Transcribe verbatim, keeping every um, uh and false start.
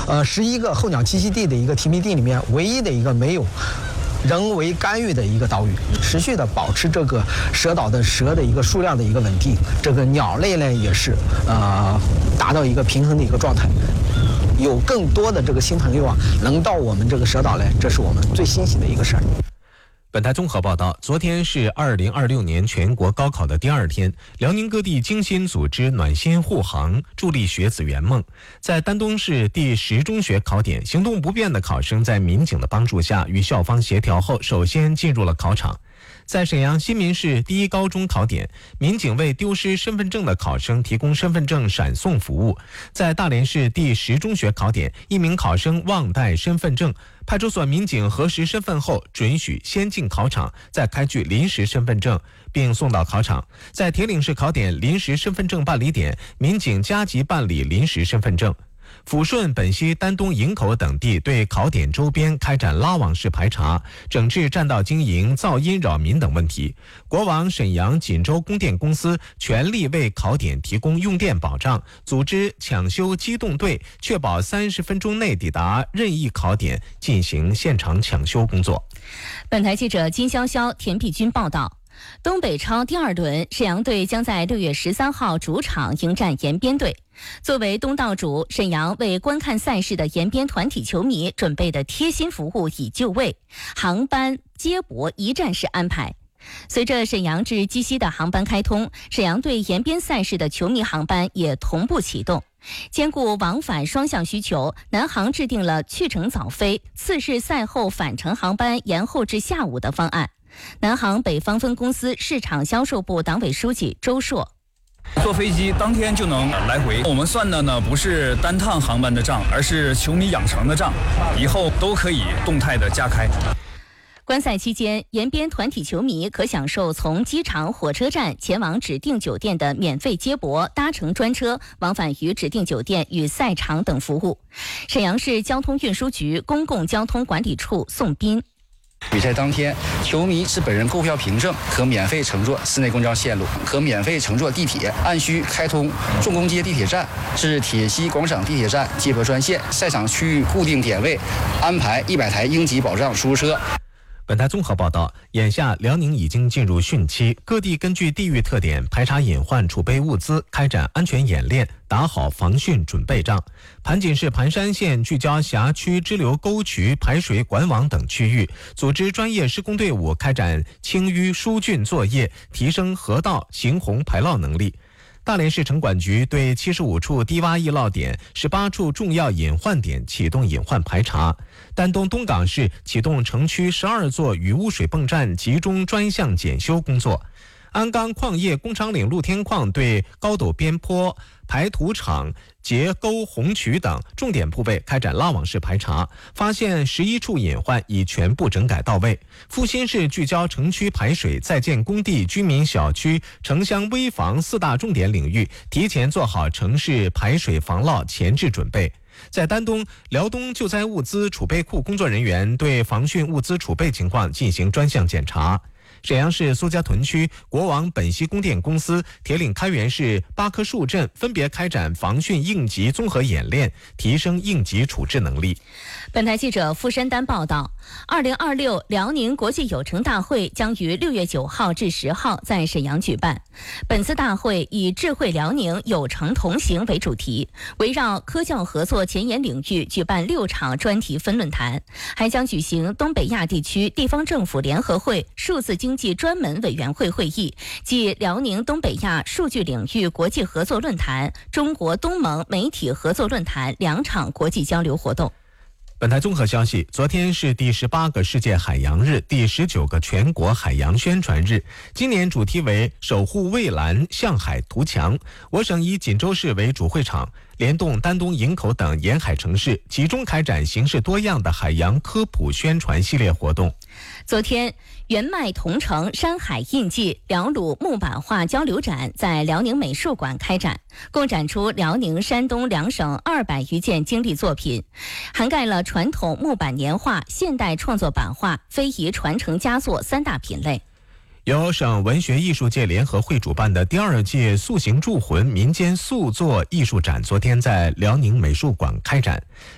呃，十一个候鸟栖息地的一个提名地里面，唯一的一个没有人为干预的一个岛屿，持续的保持这个蛇岛的蛇的一个数量的一个稳定，这个鸟类呢也是呃达到一个平衡的一个状态。有更多的这个新朋友啊，能到我们这个蛇岛来，这是我们最欣喜的一个事儿。 本台综合报道，昨天是二零二六年全国高考的第二天，辽宁各地精心组织暖心护航，助力学子圆梦。在丹东市第十中学考点，行动不便的考生在民警的帮助下，与校方协调后，首先进入了考场。在沈阳新民市第一高中考点，民警为丢失身份证的考生提供身份证闪送服务。在大连市第十中学考点，一名考生忘带身份证，派出所民警核实身份后，准许先进考场，再开具临时身份证，并送到考场。在铁岭市考点临时身份证办理点，民警加急办理临时身份证。抚顺、本溪、丹东、营口等地对考点周边开展拉网式排查，整治占道经营、噪音扰民等问题。国网沈阳锦州供电公司全力为考点提供用电保障，组织抢修机动队，确保三十分钟内抵达任意考点，进行现场抢修工作。 本台记者金潇潇、田碧君报道。东北超第二轮，沈阳队将在六月十三号主场迎战延边队。作为东道主，沈阳为观看赛事的延边团体球迷准备的贴心服务已就位，航班接驳一站式安排。随着沈阳至鸡西的航班开通，沈阳队延边赛事的球迷航班也同步启动。兼顾往返双向需求，南航制定了去程早飞、次日赛后返程航班延后至下午的方案。南航北方分公司市场销售部党委书记周硕， 坐飞机当天就能来回，我们算的呢不是单趟航班的账，而是球迷养成的账，以后都可以动态的加开。 观赛期间，延边团体球迷可享受从机场、火车站前往指定酒店的免费接驳，搭乘专车往返于指定酒店与赛场等服务。沈阳市交通运输局公共交通管理处宋斌。 比赛当天，球迷持本人购票凭证，可免费乘坐市内公交线路，可免费乘坐地铁。按需开通重工街地铁站至铁西广场地铁站接驳专线，赛场区域固定点位安排一百台应急保障出租车。 本台综合报道，眼下辽宁已经进入汛期，各地根据地域特点排查隐患，储备物资，开展安全演练，打好防汛准备仗。盘锦市盘山县聚焦辖区支流沟渠、排水管网等区域，组织专业施工队伍开展清淤疏浚作业，提升河道行洪排涝能力。大连市城管局对七十五处低洼易涝点、十八处重要隐患点启动隐患排查。丹东东港市启动城区十二座雨污水泵站集中专项检修工作。鞍钢矿业工厂岭露天矿对高陡边坡、排土场、结沟洪渠等重点部位开展拉网式排查，发现十一处隐患已全部整改到位。阜新市聚焦城区排水、在建工地、居民小区、城乡危防四大重点领域，提前做好城市排水防涝前置准备。在丹东，辽东救灾物资储备库工作人员对防汛物资储备情况进行专项检查。沈阳市苏家屯区国网本溪供电公司、铁岭开原市八棵树镇分别开展防汛应急综合演练，提升应急处置能力。 本台记者傅山丹报道，二零二六辽宁国际友城大会将于六月九号至十号在沈阳举办。本次大会以智慧辽宁友城同行为主题，围绕科教合作前沿领域举办六场专题分论坛，还将举行东北亚地区地方政府联合会数字经济专门委员会会议暨辽宁东北亚数据领域国际合作论坛、中国东盟媒体合作论坛两场国际交流活动。 本台综合消息，昨天是第十八个世界海洋日，第十九个全国海洋宣传日。今年主题为守护蔚蓝，向海图强。我省以锦州市为主会场，联动丹东、营口等沿海城市，集中开展形式多样的海洋科普宣传系列活动。 昨天，原麦同城山海印记辽鲁木版画交流展在辽宁美术馆开展，共展出辽宁、山东两省二百余件精力作品，涵盖了传统木板年画、现代创作版画、非遗传承佳作三大品类。 由省文学艺术界联合会主办的第二届塑形铸魂民间塑作艺术展昨天在辽宁美术馆开展。